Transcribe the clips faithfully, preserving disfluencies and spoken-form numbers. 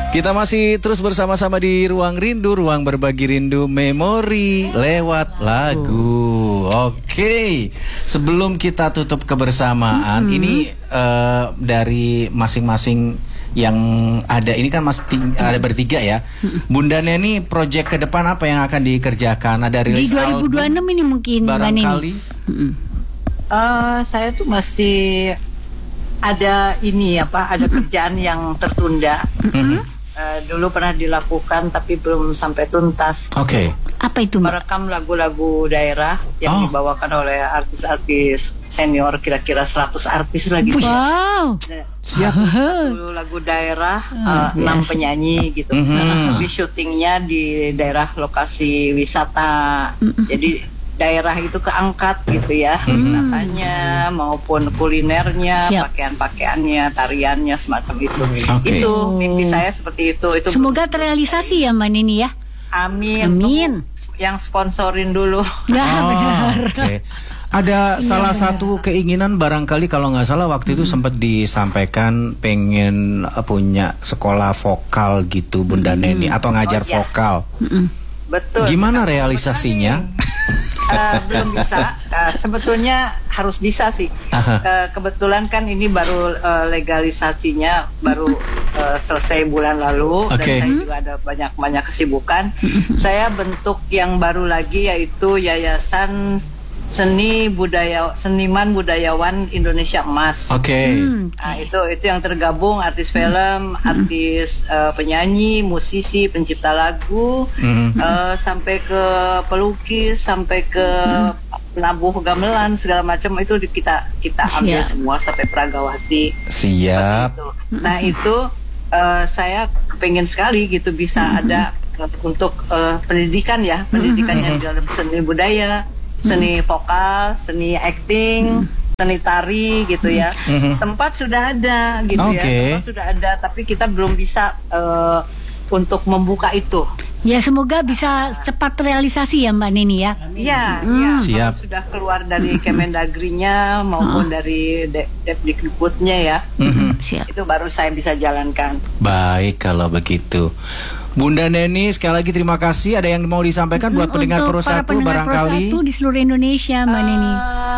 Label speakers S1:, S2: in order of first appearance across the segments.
S1: Kita masih terus bersama-sama di Ruang Rindu, ruang berbagi rindu memori lewat lagu. Oke, sebelum kita tutup kebersamaan, mm-hmm. ini uh, dari masing-masing yang ada, ini kan mas ting- ada bertiga ya. Bunda Neni, proyek ke depan apa yang akan dikerjakan? Ada rilis
S2: di dua ribu dua puluh enam ini mungkin
S1: barangkali.
S3: Uh, saya tuh masih ada ini apa, ada kerjaan yang tertunda. Mm-hmm. Uh, dulu pernah dilakukan tapi belum sampai tuntas.
S1: Oke. Okay.
S2: Apa itu, Mbak?
S3: Merekam lagu-lagu daerah yang oh. dibawakan oleh artis-artis senior, kira-kira seratus artis lagi.
S2: Wow.
S1: Siap.
S3: Satu lagu daerah, uh, enam penyanyi gitu. Mm-hmm. Tapi syutingnya di daerah lokasi wisata. Mm-hmm. Jadi daerah itu keangkat gitu ya, hmm. wisatanya maupun kulinernya, siap. Pakaian-pakaiannya, tariannya, semacam itu. Okay. Itu mimpi saya seperti itu. Itu
S2: semoga terrealisasi ya, Mbak Nini ya.
S3: Amin.
S2: Amin.
S3: Yang sponsorin dulu.
S2: Ya, oh,
S1: benar. Okay. Ada salah ya, satu keinginan barangkali kalau nggak salah waktu itu hmm. sempat disampaikan pengen punya sekolah vokal gitu, Bunda hmm. Neni, atau ngajar oh, ya. vokal. Hmm.
S3: Betul.
S1: Gimana realisasinya?
S3: Uh, belum bisa. Uh, sebetulnya harus bisa sih. Uh, kebetulan kan ini baru uh, legalisasinya baru uh, selesai bulan lalu, okay. dan saya juga ada banyak-banyak kesibukan. Saya bentuk yang baru lagi yaitu Yayasan Seni Budaya Seniman Budayawan Indonesia Emas.
S1: Oke. Okay.
S3: Hmm, nah, itu itu yang tergabung artis film, hmm. artis uh, penyanyi, musisi, pencipta lagu, hmm. uh, sampai ke pelukis, sampai ke hmm. penabuh gamelan, segala macam itu di, kita kita ambil Siap. semua sampai Pragawati.
S1: Siap.
S3: Itu. Nah itu uh, saya kepengen sekali gitu bisa hmm. ada untuk uh, pendidikan ya, pendidikannya hmm. dalam seni budaya. Seni vokal, seni acting, hmm. seni tari gitu ya. Hmm. Tempat sudah ada gitu okay. ya. Tempat sudah ada, tapi kita belum bisa uh, untuk membuka itu.
S2: Ya semoga bisa cepat realisasi ya Mbak Nini ya.
S3: Iya, hmm. ya. Siap. Sudah keluar dari Kemendagrinya maupun oh. dari Depdikbudnya ya.
S1: Hmm.
S2: Siap.
S3: Itu baru saya bisa jalankan.
S1: Baik kalau begitu. Bunda Neni, sekali lagi terima kasih. Ada yang mau disampaikan buat pendengar Pro satu barangkali
S2: di seluruh Indonesia, Mbak uh, Neni?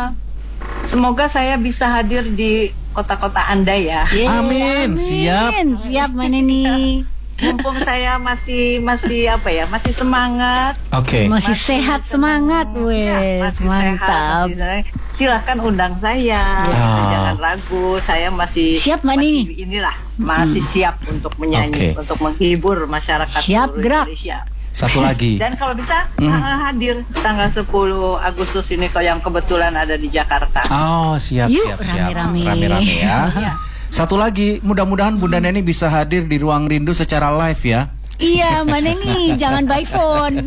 S3: Semoga saya bisa hadir di kota-kota Anda ya.
S1: Yeay, amin. amin. Siap.
S2: Siap, Mbak Neni.
S3: Mumpung saya masih masih apa ya, masih semangat.
S1: Oke. Okay.
S2: Masih, masih sehat semangat, wes. Ya, mantap.
S3: Sehat, masih, silahkan undang saya. Oh. Jangan ragu, saya masih
S2: siap, Mbak
S3: masih
S2: Nini.
S3: Inilah masih hmm. siap untuk menyanyi, okay. untuk menghibur masyarakat
S2: siap, gerak.
S3: Indonesia.
S1: Satu lagi.
S3: Dan kalau bisa hmm. hadir tanggal sepuluh Agustus ini kok yang kebetulan ada di Jakarta.
S1: Oh, siap,
S2: Yuk,
S1: siap, siap.
S2: Rame-rame.
S1: Rame-rame ya. Ya. Satu lagi, mudah-mudahan Bunda Neni bisa hadir di Ruang Rindu secara live ya.
S2: Iya, Mbak Neni, jangan by phone.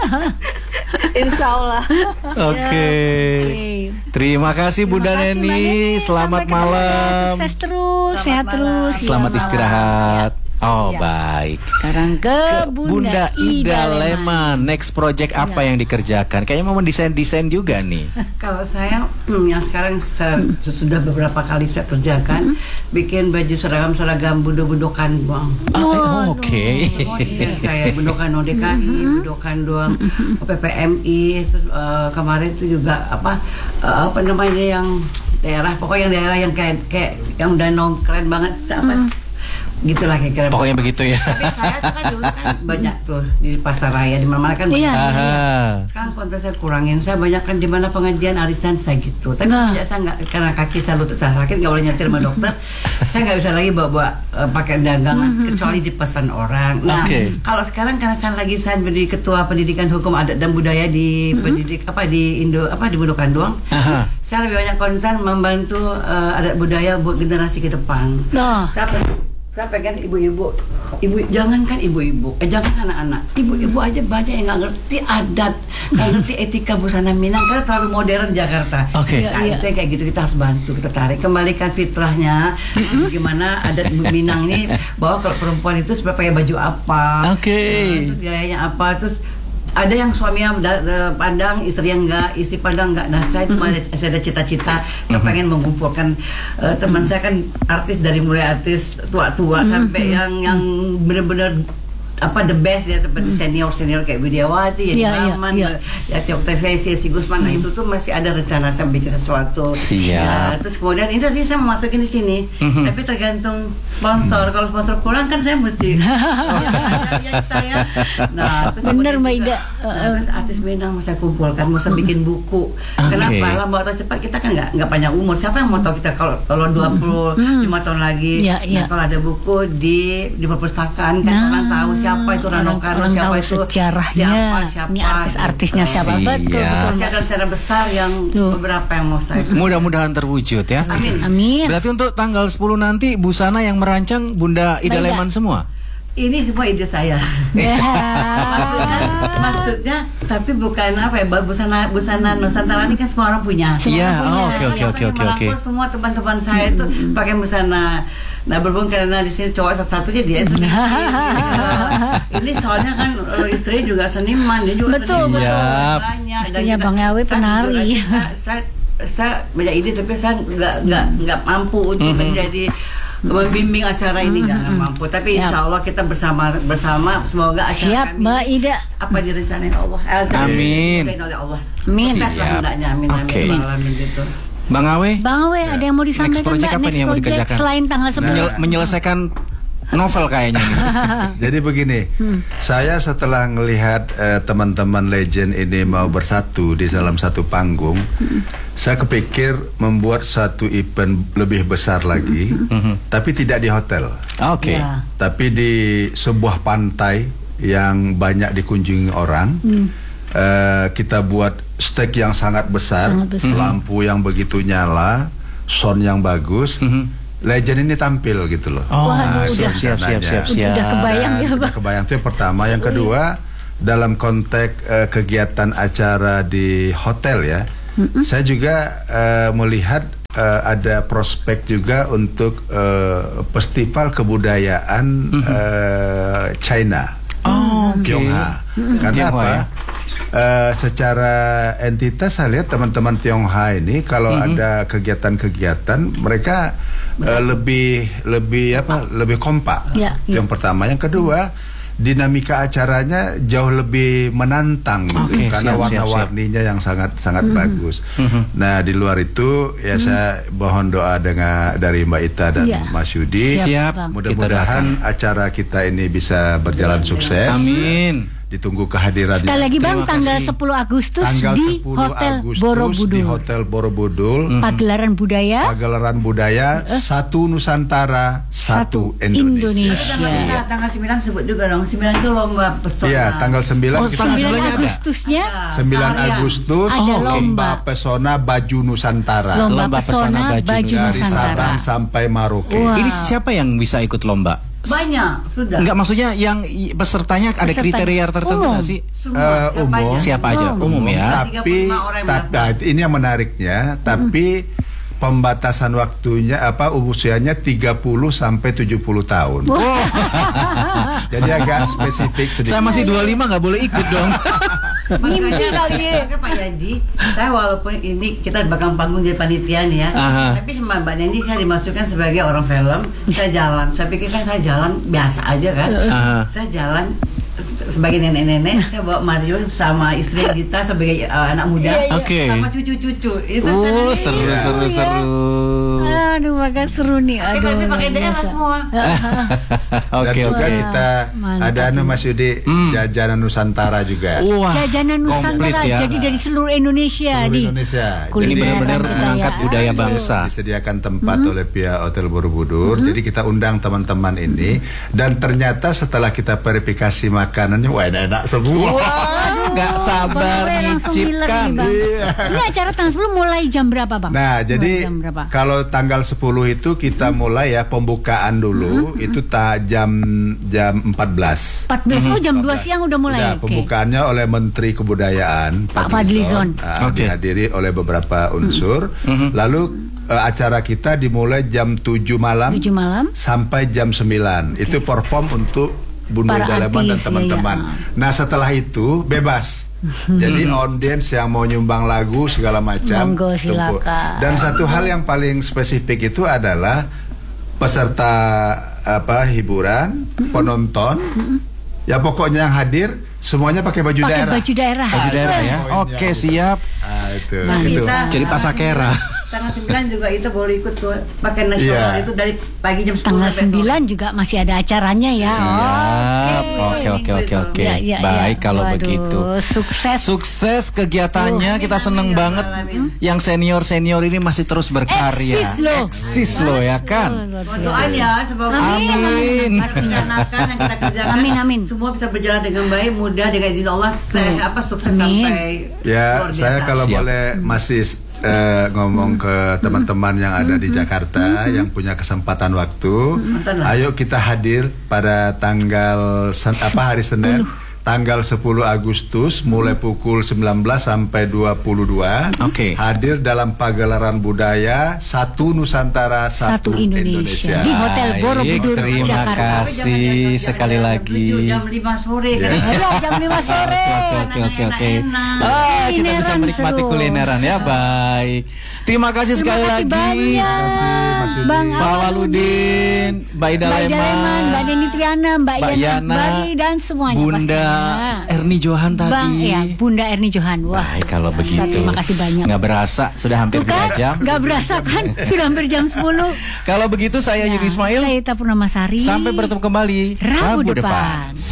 S3: Insya Allah.
S1: Oke. Okay. Okay. Terima kasih Bunda Neni. Neni. Selamat Sampai malam.
S2: Sukses terus, Selamat sehat malam. terus.
S1: Selamat istirahat. Ya. Oh ya. Baik.
S2: Sekarang ke, ke
S1: Bunda, Bunda Ida, Ida Leman. Next project apa ya. yang dikerjakan? Kayaknya mau mendesain-desain juga nih.
S4: Kalau saya hmm, yang sekarang saya, hmm. sudah beberapa kali saya kerjakan, hmm. bikin baju seragam-seragam budo-budokan doang.
S1: Oh, oh, Oke. Okay.
S4: Oh, iya, saya budokan O D K I, hmm. budokan doang, P P M I. Terus uh, kemarin itu juga apa uh, apa namanya yang daerah, pokoknya yang daerah yang kayak kayak yang danau keren banget apa? Hmm. Gitulah kira-kira.
S1: Pokoknya begitu ya.
S4: Tapi saya tuh kan dulu kan banyak tuh di pasar raya di mana-mana kan banyak.
S1: Iya.
S4: Sekarang konten saya kurangin. Saya banyak kan di mana pengajian arisan saya gitu. Tapi nah. saya nggak, karena kaki saya lutut saya sakit nggak boleh nyetir sama dokter. Saya nggak bisa lagi bawa-bawa uh, pakai dagangan mm-hmm. kecuali dipesan orang. Nah okay. kalau sekarang karena saya lagi saya menjadi ketua pendidikan hukum adat dan budaya di mm-hmm. pendidik apa di Indo apa di Budokan doang. Uh-huh. Saya lebih banyak konsen membantu uh, adat budaya buat generasi ke depan.
S2: Nah.
S4: Saya Saya pengen ibu-ibu, ibu jangankan ibu-ibu, eh jangan anak-anak, ibu-ibu aja banyak yang nggak ngerti adat, nggak ngerti etika busana Minang karena terlalu modern Jakarta.
S1: Oke. Okay.
S4: Nah, iya. itu kayak gitu kita harus bantu, kita tarik, kembalikan fitrahnya, bagaimana adat Minang ini bahwa kalau perempuan itu sebenarnya pakai baju apa,
S1: Oke. Okay.
S4: uh, terus gayanya apa, terus ada yang suaminya da- da- pandang, istri yang enggak, istri pandang enggak. Nah saya cuma mm-hmm. saya ada cita-cita mm-hmm. yang pengen mengumpulkan uh, teman saya kan artis dari mulai artis tua-tua mm-hmm. sampai yang yang benar-benar apa the best ya seperti senior senior kayak Widiawati, ya Maman, ya Yati Oktavesi, si Gusman. Nah itu tuh masih ada rencana saya bikin sesuatu.
S1: Siap.
S4: Ya, terus kemudian ini tadi saya mau masukin di sini, mm-hmm. tapi tergantung sponsor. Kalau sponsor kurang kan saya mesti ya, kita ya. Nah terus
S2: bener Mbak Ida.
S4: Nah, terus artis Minang mau saya kumpulkan, mau saya bikin buku. Okay. Kenapa? Lambat atau cepat kita kan nggak nggak panjang umur. Siapa yang mau tahu kita kalau kalau dua puluh lima tahun lagi? Ya, ya. Nah, kalau ada buku di di perpustakaan kan nah. orang tahu siapa siapa itu Rano Karno, siapa itu
S2: sejarahnya,
S4: siapa siapa
S2: ini artis-artisnya
S4: gitu.
S2: siapa. Betul betul.
S4: Masih ada rencana besar yang Tuh. beberapa yang mau saya.
S1: Mudah-mudahan terwujud ya.
S4: Amin.
S2: Amin.
S1: Berarti untuk tanggal sepuluh nanti busana yang merancang Bunda Ida
S2: Baik,
S1: Leman semua.
S4: Ini semua ide saya.
S2: Ya.
S4: maksudnya, maksudnya, tapi bukan apa ya, busana busana Nusantara ini kan semua orang punya.
S1: Iya. Oh, oke oke oke oke oke.
S4: Semua teman-teman saya itu hmm. pakai busana. Nah berhubung karena di sini cowok satu-satunya dia ini soalnya kan istri juga seniman, dia juga
S2: betul,
S4: seniman.
S2: Betul.
S4: Banyak.
S2: Istrinya Bang Awe penari.
S4: Saya, saya, saya banyak ide tapi saya nggak nggak nggak mampu untuk mm-hmm. menjadi membimbing acara ini nggak mm-hmm. mampu. Tapi insya Allah kita bersama bersama semoga acara
S2: Siap,
S4: kami
S2: Mbak Ida.
S4: apa direncanain Allah.
S1: Amin.
S4: Oleh Allah.
S2: Amin.
S4: Siap. Amin.
S1: Okay.
S4: Amin gitu.
S1: Bang Awe,
S2: Bang Awe, ya. ada yang mau disampaikan?
S1: Next project apa nih yang mau dikerjakan?
S2: Selain tanggal sepuluh.
S1: Menyel- menyelesaikan novel kayaknya nih.
S5: Jadi begini, hmm. saya setelah melihat uh, teman-teman legend ini mau bersatu di dalam satu panggung, hmm. saya kepikir membuat satu event lebih besar lagi, hmm. tapi tidak di hotel.
S1: Oke. Okay.
S2: Ya.
S5: Tapi di sebuah pantai yang banyak dikunjungi orang. Hmm. Uh, kita buat stage yang sangat besar, sangat besar. Lampu yang begitu nyala, sound yang bagus, mm-hmm. legend ini tampil gitu loh.
S1: Oh,
S2: nah,
S1: udah siap siap siap siap. siap.
S2: Udah kebayang ya, Bang.
S5: Udah kebayang itu yang pertama, yang kedua dalam konteks uh, kegiatan acara di hotel ya, mm-hmm. saya juga uh, melihat uh, ada prospek juga untuk uh, festival kebudayaan mm-hmm. uh, China.
S1: Oh, okay.
S5: Tionghoa.
S1: Mm-hmm.
S5: Karena
S1: Tionghoa,
S5: apa?
S1: Ya?
S5: Uh, secara entitas saya lihat teman-teman Tionghoa ini kalau mm-hmm. ada kegiatan-kegiatan mereka uh, lebih lebih apa lebih kompak.
S2: Ya,
S5: yang
S2: ya.
S5: pertama, yang kedua dinamika acaranya jauh lebih menantang gitu,
S1: okay,
S5: karena
S1: siap,
S5: warna-warninya yang sangat sangat mm-hmm. bagus. Mm-hmm. Nah di luar itu ya mm-hmm. saya mohon doa dengan dari Mbak Ita dan ya. Mas Yudi.
S1: Siap.
S5: Mudah-mudahan acara kita ini bisa berjalan sukses.
S1: Amin.
S5: Ditunggu kehadirannya.
S2: Sekali lagi Bang, tanggal sepuluh Agustus
S5: tanggal
S2: di
S5: sepuluh
S2: Hotel
S5: Agustus
S2: Borobudur.
S5: Di Hotel Borobudur.
S2: Mm-hmm. Pagelaran budaya.
S5: Pagelaran budaya uh. satu Nusantara, satu, satu Indonesia.
S2: Indonesia.
S4: Tanggal, tanggal sembilan sebut juga dong. sembilan itu lomba pesona.
S5: Iya, tanggal sembilan.
S1: Oh,
S5: kita
S1: sembilan
S2: Agustusnya.
S5: sembilan Agustus
S2: ada
S5: lomba.
S2: lomba
S5: pesona baju Nusantara.
S2: Lomba, lomba pesona baju, baju
S5: dari
S2: Nusantara.
S5: Sabang sampai Merauke.
S2: Wow.
S1: Ini siapa yang bisa ikut lomba?
S4: Banyak, sudah.
S1: Enggak, maksudnya yang pesertanya ada
S2: Peserta
S1: kriteria tertentu nggak sih?
S4: Semua,
S5: uh, umum.
S1: Siapa aja?
S2: Umum,
S1: umum ya.
S5: Tapi, tapi ini yang menariknya, tapi hmm. pembatasan waktunya apa usianya tiga puluh sampai tujuh puluh tahun.
S2: Wow.
S5: Jadi agak spesifik sedikit.
S1: Saya masih dua puluh lima nggak boleh ikut dong.
S4: Makanya kali ya Pak Yadi, saya walaupun ini kita bakal panggung jadi panitia nih ya,
S1: Aha.
S4: tapi sama Mbak Neni kan dimasukkan sebagai orang film, saya jalan, saya pikir kan saya jalan biasa aja kan,
S1: Aha.
S4: saya jalan sebagai nenek-nenek, saya bawa Mario sama istri kita sebagai uh, anak muda,
S1: okay.
S4: sama cucu-cucu, itu
S1: oh, seru
S2: ya.
S1: seru
S2: ya.
S1: seru.
S2: Aduh, maka seru nih. Aduh,
S4: tapi pakai daerah semua.
S1: Oke
S5: Dan juga
S1: oke.
S5: kita
S2: Mantap.
S5: ada anu Mas Yudi,
S1: hmm.
S5: jajanan Nusantara juga.
S1: Wah,
S2: jajanan Nusantara
S1: ya.
S2: jadi dari seluruh Indonesia
S5: Seluruh
S2: nih.
S5: Indonesia.
S1: Ini benar-benar mengangkat budaya
S5: Bisa-
S1: bangsa.
S5: Disediakan tempat
S2: Mm-hmm.
S5: oleh pihak Hotel Borobudur.
S2: Mm-hmm.
S5: Jadi kita undang teman-teman ini dan ternyata setelah kita verifikasi makanannya wah enak semua.
S1: Wah, nggak sabar
S2: Bang Awe langsung ngiler
S1: nyicipkan.
S2: nih, Bang.
S5: Iya.
S2: Ini acara tanggal sepuluh mulai jam berapa, Bang?
S5: Nah,
S2: Mulai
S5: jadi
S2: jam berapa?
S5: kalau tanggal sepuluh itu kita mulai ya pembukaan dulu
S2: Mm-hmm.
S5: itu ta jam jam empat belas.
S2: empat belas oh jam dua siang udah mulai.
S5: Udah,
S2: Oke.
S5: pembukaannya oleh Menteri Kebudayaan
S2: Pak Fadlizon.
S5: uh,
S1: Oke.
S5: dihadiri oleh beberapa unsur.
S1: Mm-hmm.
S5: Lalu uh, acara kita dimulai jam tujuh malam
S2: tujuh malam.
S5: sampai jam sembilan. Itu perform untuk Bun Boy
S2: Para
S5: Daleman dan
S2: artis,
S5: teman-teman.
S2: iya, iya.
S5: Nah setelah itu bebas. Jadi audiens yang mau nyumbang lagu segala macam.
S2: Monggo,
S5: tumpuk.
S2: silakan.
S5: Dan satu hal yang paling spesifik itu adalah peserta apa hiburan, penonton. Ya pokoknya yang hadir semuanya pakai baju
S2: Pakai
S5: daerah.
S2: baju daerah.
S1: Baju daerah ya.
S5: Poinnya.
S1: Oke, siap.
S5: Ah, itu.
S4: Nah,
S5: itu.
S4: kita-
S1: Jadi pasakera.
S4: Tanggal sembilan juga itu boleh ikut tuh pakai nasional
S5: Iya.
S4: itu dari pagi jam sepuluh
S2: Tanggal
S4: sampai sore.
S2: sembilan juga masih ada acaranya ya.
S1: Siap. Oke, oke, oke, oke.
S2: Ya, ya,
S1: Baik
S2: ya.
S1: kalau
S2: Waduh,
S1: begitu.
S2: Sukses.
S1: Sukses kegiatannya, kita seneng
S4: amin, ya
S1: banget.
S4: Rabbal alamin.
S1: Yang senior-senior ini masih terus berkarya.
S2: Eksis loh.
S1: Eksis loh ya kan.
S4: Mohon doanya semoga
S1: Amin.
S4: Mas rencanakan yang kita kerjakan
S2: Amin, amin.
S4: semua bisa berjalan dengan baik, mudah dengan izin Allah saya apa sukses
S2: Amin.
S4: sampai
S5: Ya,
S4: luar biasa.
S5: saya kalau
S1: Siap.
S5: boleh masih eh, ngomong ke teman-teman yang ada di Jakarta yang punya kesempatan waktu,
S4: Mantanlah.
S5: ayo kita hadir pada tanggal sen- apa hari Senin, tanggal sepuluh Agustus mulai pukul sembilan belas sampai dua puluh dua.
S1: Oke.
S5: Hadir dalam pagelaran budaya Satu Nusantara Satu,
S2: Satu Indonesia. Di Hotel
S1: Baik,
S2: Borobudur,
S1: terima
S2: Jakarta.
S1: kasih sekali lagi.
S4: jam lima sore kan.
S5: Ya.
S2: Ayo jam lima sore.
S1: Oke, oke, oke, oke.
S4: Enak-enak.
S1: Ah, kita bisa
S2: Kulineran
S1: menikmati
S2: seru.
S1: kulineran ya, baik. Terima kasih sekali
S2: Terima kasih
S1: lagi.
S2: banyak.
S5: kasih, Mas Yudi.
S2: Bang
S1: Pak Waludin, Mbak Ida
S2: Mbak Ida
S1: Leman,
S2: Leman, Mbak Deni Triana, Mbak
S1: Mbak
S2: Yana
S1: Yana,
S2: Akbari, dan semuanya
S1: Bunda
S2: pastinya.
S1: Erni Johan tadi.
S2: Bang, ya, Bunda Erni Johan. Wah,
S1: Baik kalau begitu.
S2: terima kasih banyak.
S1: Nggak berasa, sudah hampir
S2: Tuh
S1: dua
S2: kan,
S1: jam.
S2: nggak berasa kan? Sudah hampir jam sepuluh.
S1: Kalau begitu saya Yudi Ismail.
S2: Saya Ita Purnamasari.
S1: Sampai bertemu kembali
S2: Rabu depan.